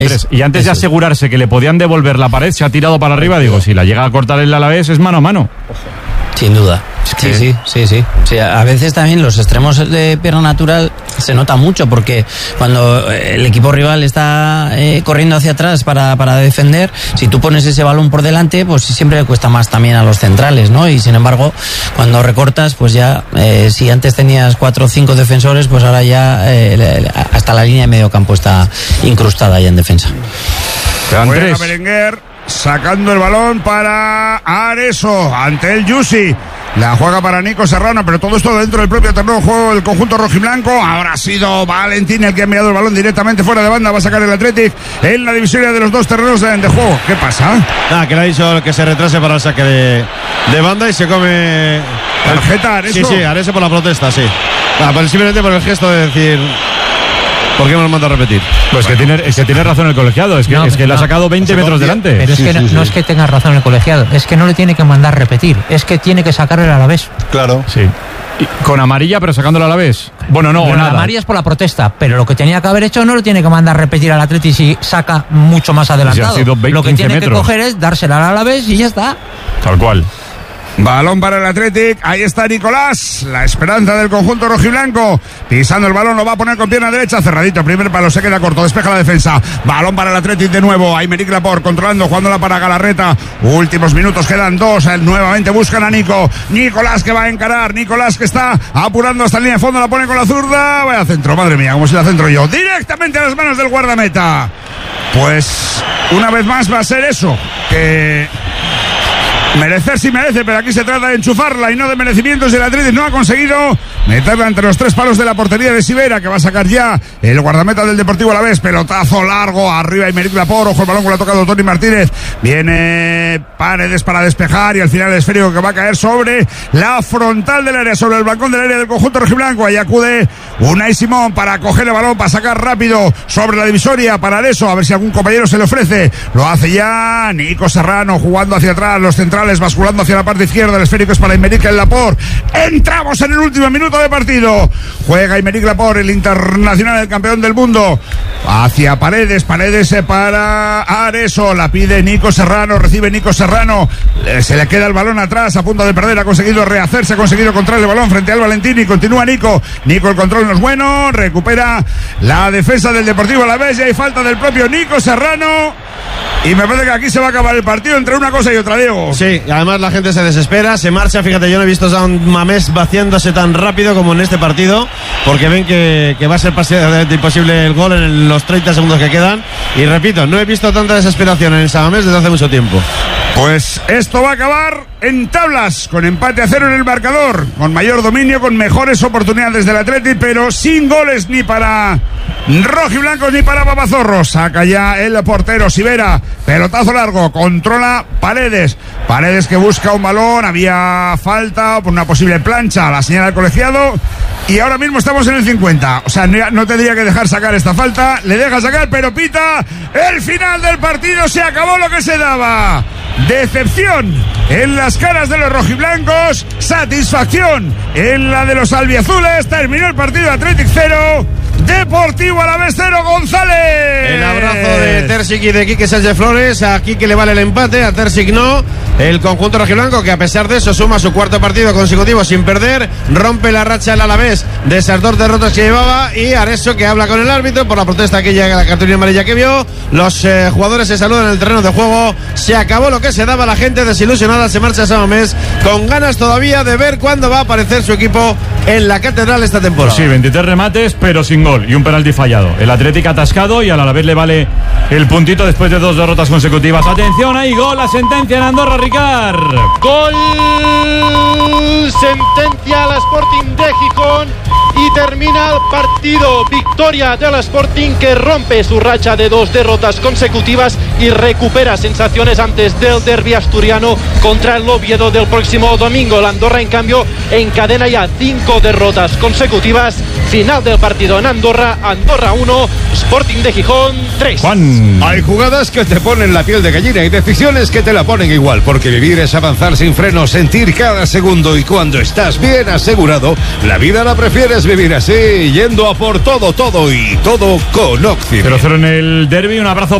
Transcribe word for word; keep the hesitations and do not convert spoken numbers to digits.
Es, y antes de asegurarse que le podían devolver la pared, se ha tirado para arriba. Digo, si la llega a cortar el Alavés, es mano a mano. Sin duda. Sí, sí, sí, sí. Sí, a veces también los extremos de pierna natural se nota mucho, porque cuando el equipo rival está eh, corriendo hacia atrás para, para defender, si tú pones ese balón por delante, pues siempre le cuesta más también a los centrales, ¿no? Y sin embargo, cuando recortas, pues ya, eh, si antes tenías cuatro o cinco defensores, pues ahora ya eh, hasta la línea de medio campo está incrustada ya en defensa. Juega Berenguer, sacando el balón para Areso, ante el Yusi. La juega para Nico Serrano, pero todo esto dentro del propio terreno de juego del conjunto rojiblanco. Ahora ha sido Valentín el que ha enviado el balón directamente fuera de banda. Va a sacar el Athletic en la divisoria de los dos terrenos de, de juego. ¿Qué pasa? Nada, que le ha dicho que se retrase para el saque de, de banda y se come... ¿Tarjeta Areso? Sí, sí, Areso por la protesta, sí. Ah, pero simplemente por el gesto de decir... ¿Por qué me lo manda a repetir? Pues bueno, que tiene, es que tiene razón el colegiado. Es que, no, es que no, le ha sacado veinte metros delante. Pero es sí, que sí, no, sí. no es que tenga razón el colegiado, es que no le tiene que mandar repetir, es que tiene que sacarle el Alavés. Claro. Sí. Y con amarilla, pero sacándolo a la vez. Bueno, no, pero nada. La amarilla es por la protesta, pero lo que tenía que haber hecho no lo tiene que mandar repetir al Atleti si saca mucho más adelantado. Si ha sido veinte, lo que tiene metros. que coger es dársela al Alavés y ya está. Tal cual. Balón para el Athletic, ahí está Nicolás, la esperanza del conjunto rojiblanco, pisando el balón, lo va a poner con pierna derecha, cerradito, primer palo, se queda corto, despeja la defensa, balón para el Athletic de nuevo, Aymeric Laporte controlando, jugándola para Galarreta, últimos minutos, quedan dos, nuevamente buscan a Nico, Nicolás que va a encarar, Nicolás que está apurando hasta la línea de fondo, la pone con la zurda, vaya centro, madre mía, como si la centro yo, directamente a las manos del guardameta. Pues una vez más va a ser eso, que... merecer sí merece, pero aquí se trata de enchufarla y no de merecimientos. El Athletic no ha conseguido meterla entre los tres palos de la portería de Sivera, que va a sacar ya el guardameta del Deportivo Alavés. Pelotazo largo, arriba Aymeric Laporte, ojo el balón que lo ha tocado Toni Martínez. Viene Paredes para despejar y al final el esférico que va a caer sobre la frontal del área, sobre el balcón del área del conjunto rojiblanco. Ahí acude Unai Simón para coger el balón, para sacar rápido sobre la divisoria para Areso, a ver si algún compañero se le ofrece. Lo hace ya Nico Serrano jugando hacia atrás, los centrales basculando hacia la parte izquierda, el esférico es para Aymeric Laporte. Entramos en el último minuto de partido. Juega Aymeric Laporte, el internacional, el campeón del mundo, hacia Paredes, Paredes para Areso, la pide Nico Serrano, recibe Nico Serrano, se le queda el balón atrás, a punto de perder, ha conseguido rehacerse, ha conseguido controlar el balón frente al Valentín y continúa Nico, Nico el control no es bueno, recupera la defensa del Deportivo Alavés y hay falta del propio Nico Serrano. Y me parece que aquí se va a acabar el partido entre una cosa y otra, Diego. Sí, y además la gente se desespera, se marcha. Fíjate, yo no he visto a un Mamés vaciándose tan rápido como en este partido, porque ven que, que va a ser prácticamente imposible el gol en los treinta segundos que quedan. Y repito, no he visto tanta desesperación en el San Mamés desde hace mucho tiempo. Pues esto va a acabar en tablas, con empate a cero en el marcador, con mayor dominio, con mejores oportunidades del Athletic, pero sin goles ni para rojiblancos ni para Papazorro. Saca ya el portero Sivera, pelotazo largo, controla Paredes, Paredes que busca un balón, había falta por una posible plancha, la señala del colegiado y ahora mismo estamos en el cincuenta, o sea, no tendría que dejar sacar esta falta, le deja sacar pero pita el final del partido, se acabó lo que se daba. Decepción en las caras de los rojiblancos, satisfacción en la de los albiazules. Terminó el partido, Athletic cero, Deportivo Alavés cero, González. El abrazo de Terzic y de Quique Sánchez Flores. A Quique le vale el empate, a Terzic no. El conjunto rojiblanco, que a pesar de eso suma su cuarto partido consecutivo sin perder, rompe la racha el Alavés de esas dos derrotas que llevaba. Y Areso, que habla con el árbitro por la protesta aquella, la cartulina amarilla que vio. Los eh, jugadores se saludan en el terreno de juego. Se acabó lo que se daba, la gente desilusionada se marcha a San Mamés con ganas todavía de ver cuándo va a aparecer su equipo en la catedral esta temporada. Sí, veintitrés remates pero sin gol y un penalti fallado. El Athletic atascado y al Alavés le vale el puntito después de dos derrotas consecutivas. Atención, ahí gol, la sentencia en Andorra, Ricard. Gol, sentencia al Sporting de Gijón y termina el partido. Victoria del Sporting, que rompe su racha de dos derrotas consecutivas y recupera sensaciones antes del derbi asturiano contra el Oviedo del próximo domingo. El Andorra, en cambio, encadena ya cinco derrotas consecutivas, Final del partido en Andorra. Andorra uno, Sporting de Gijón tres. Juan. Hay jugadas que te ponen la piel de gallina y decisiones que te la ponen igual, porque vivir es avanzar sin freno, sentir cada segundo, y cuando estás bien asegurado, la vida la prefieres vivir así, yendo a por todo, todo y todo con Occident. cero cero en el derbi, un abrazo